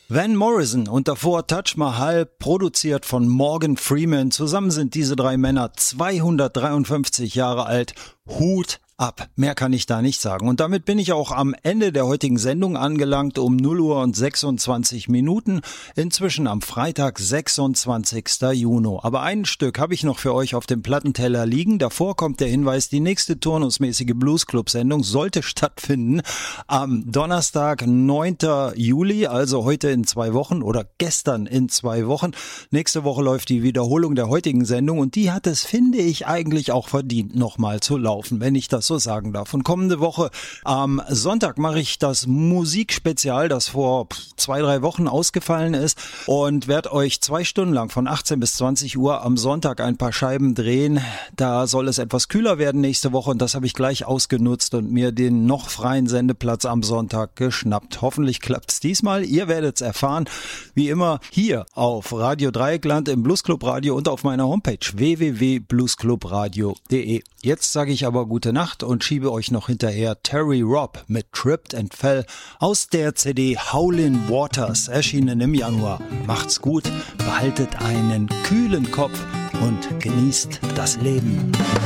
Van Morrison und davor Taj Mahal, produziert von Morgan Freeman. Zusammen sind diese drei Männer 253 Jahre alt. Hut ab. Mehr kann ich da nicht sagen. Und damit bin ich auch am Ende der heutigen Sendung angelangt um 0 Uhr und 26 Minuten. Inzwischen am Freitag, 26. Juni. Aber ein Stück habe ich noch für euch auf dem Plattenteller liegen. Davor kommt der Hinweis, die nächste turnusmäßige Bluesclub-Sendung sollte stattfinden am Donnerstag, 9. Juli, also heute in 2 Wochen oder gestern in 2 Wochen. Nächste Woche läuft die Wiederholung der heutigen Sendung und die hat es, finde ich, eigentlich auch verdient, nochmal zu laufen, wenn ich das so sagen darf. Und kommende Woche am Sonntag mache ich das Musikspezial, das vor 2-3 Wochen ausgefallen ist, und werde euch 2 Stunden lang von 18 bis 20 Uhr am Sonntag ein paar Scheiben drehen. Da soll es etwas kühler werden nächste Woche und das habe ich gleich ausgenutzt und mir den noch freien Sendeplatz am Sonntag geschnappt. Hoffentlich klappt es diesmal. Ihr werdet es erfahren, wie immer hier auf Radio Dreieckland im Bluesclub Radio und auf meiner Homepage www.bluesclubradio.de. Jetzt sage ich aber gute Nacht und schiebe euch noch hinterher Terry Robb mit Tripped and Fell aus der CD Howlin' Waters, erschienen im Januar. Macht's gut, behaltet einen kühlen Kopf und genießt das Leben.